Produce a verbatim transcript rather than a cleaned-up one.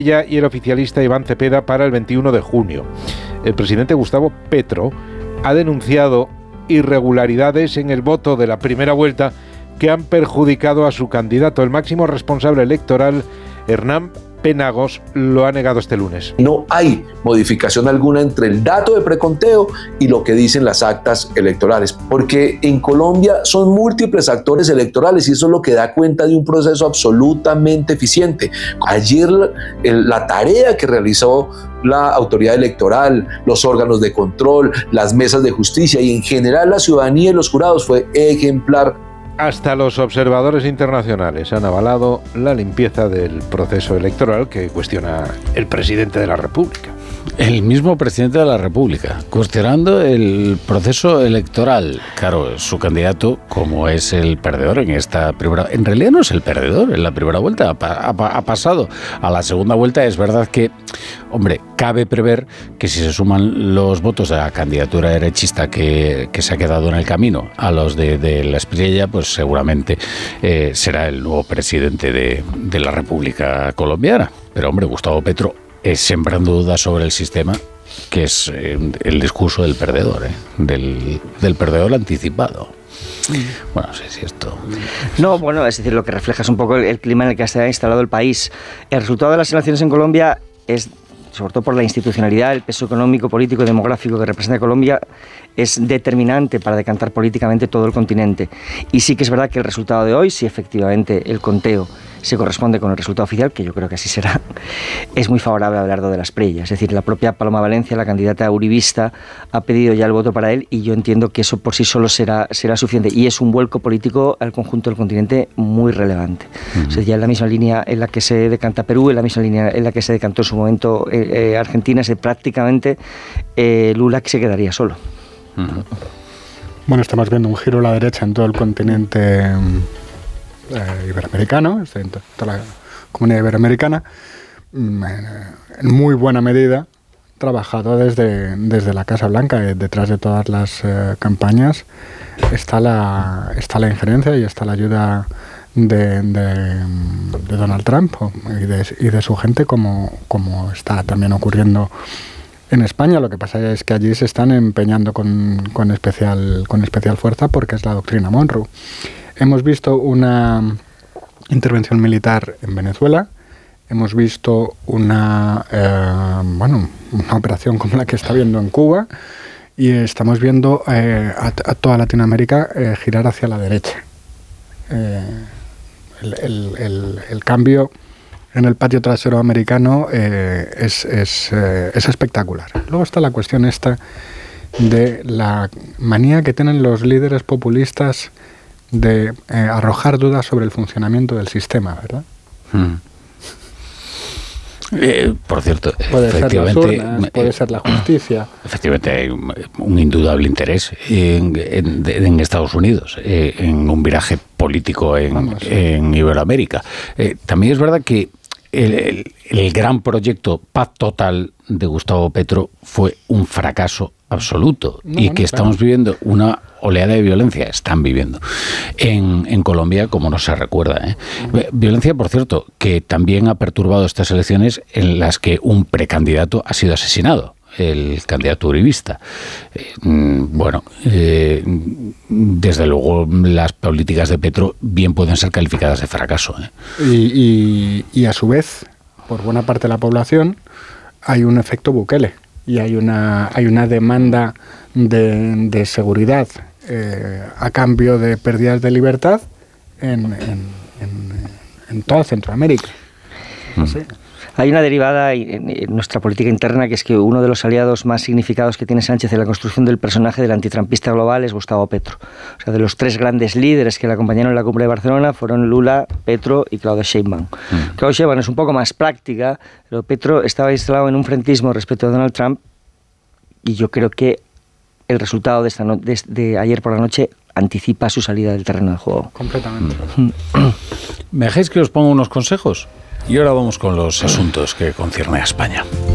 y el oficialista Iván Cepeda para el veintiuno de junio. El presidente Gustavo Petro ha denunciado irregularidades en el voto de la primera vuelta que han perjudicado a su candidato. El máximo responsable electoral, Hernán Penagos, lo ha negado este lunes. No hay modificación alguna entre el dato de preconteo y lo que dicen las actas electorales, porque en Colombia son múltiples actores electorales y eso es lo que da cuenta de un proceso absolutamente eficiente. Ayer el, la tarea que realizó la autoridad electoral, los órganos de control, las mesas de justicia y en general la ciudadanía y los jurados fue ejemplar. Hasta los observadores internacionales han avalado la limpieza del proceso electoral que cuestiona el presidente de la República. El mismo presidente de la República, cuestionando el proceso electoral. Claro, su candidato, como es el perdedor en esta primera... En realidad no es el perdedor en la primera vuelta, ha, ha, ha pasado a la segunda vuelta. Es verdad que, hombre, cabe prever que si se suman los votos de la candidatura derechista que, que se ha quedado en el camino a los de, de la Espriella, pues seguramente eh, será el nuevo presidente de, de la República Colombiana. Pero, hombre, Gustavo Petro es sembrando dudas sobre el sistema, que es eh, el discurso del perdedor, ¿eh? del, del perdedor anticipado. Bueno, no sé si esto... No, bueno, es decir, lo que refleja es un poco el, el clima en el que se ha instalado el país. El resultado de las elecciones en Colombia es, sobre todo por la institucionalidad, el peso económico, político y demográfico que representa Colombia, es determinante para decantar políticamente todo el continente. Y sí que es verdad que el resultado de hoy, si efectivamente el conteo se corresponde con el resultado oficial, que yo creo que así será, es muy favorable a Abelardo de la Espriella. Es decir, la propia Paloma Valencia, la candidata uribista, ha pedido ya el voto para él y yo entiendo que eso por sí solo será, será suficiente. Y es un vuelco político al conjunto del continente muy relevante. Uh-huh. O sea, ya en la misma línea en la que se decanta Perú, en la misma línea en la que se decantó en su momento eh, eh, Argentina, es de prácticamente eh, Lula que se quedaría solo. Uh-huh. Bueno, estamos viendo un giro a la derecha en todo el continente Eh, iberoamericano, en toda la comunidad iberoamericana, en muy buena medida trabajado desde, desde la Casa Blanca. Detrás de todas las eh, campañas está la, está la injerencia y está la ayuda de, de, de Donald Trump y de, y de su gente, como, como está también ocurriendo en España. Lo que pasa es que allí se están empeñando con, con, especial, con especial fuerza porque es la doctrina Monroe. Hemos visto una intervención militar en Venezuela, hemos visto una, eh, bueno, una operación como la que está viendo en Cuba y estamos viendo eh, a, a toda Latinoamérica eh, girar hacia la derecha. Eh, el, el, el, el cambio en el patio trasero americano eh, es, es, eh, es espectacular. Luego está la cuestión esta de la manía que tienen los líderes populistas de eh, arrojar dudas sobre el funcionamiento del sistema, ¿verdad? Hmm. Eh, por cierto, puede efectivamente, ser las urnas, puede ser la justicia. Efectivamente, hay un, un indudable interés en, en, en Estados Unidos, eh, en un viraje político en, Vamos, sí. en Iberoamérica. Eh, también es verdad que el, el, el gran proyecto Paz Total de Gustavo Petro fue un fracaso absoluto no, y que no, estamos claro. viviendo una oleada de violencia, están viviendo en, en Colombia como no se recuerda, ¿eh? Uh-huh. Violencia, por cierto, que también ha perturbado estas elecciones en las que un precandidato ha sido asesinado, el candidato uribista. Eh, bueno, eh, desde luego las políticas de Petro bien pueden ser calificadas de fracaso, ¿eh? Y, y, y a su vez, por buena parte de la población, hay un efecto Bukele y hay una, hay una demanda de, de seguridad eh, a cambio de pérdidas de libertad en, en, en, en toda Centroamérica. Mm. ¿Sí? Hay una derivada en, en nuestra política interna, que es que uno de los aliados más significados que tiene Sánchez en la construcción del personaje del antitrampista global es Gustavo Petro. O sea, de los tres grandes líderes que le acompañaron en la cumbre de Barcelona fueron Lula, Petro y Claudia Sheinbaum. Mm. Claudia Sheinbaum es un poco más práctica, pero Petro estaba instalado en un frentismo respecto a Donald Trump y yo creo que el resultado de, esta no, de, de ayer por la noche anticipa su salida del terreno de juego. Completamente. Mm. ¿Me dejáis que os ponga unos consejos? Y ahora vamos con los asuntos que conciernen a España.